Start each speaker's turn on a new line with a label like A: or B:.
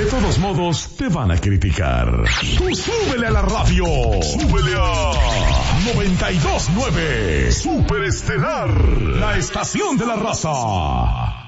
A: todos modos te van a criticar. Tú súbele a la radio. Súbele a 92.9 Super Estelar, la estación de la raza.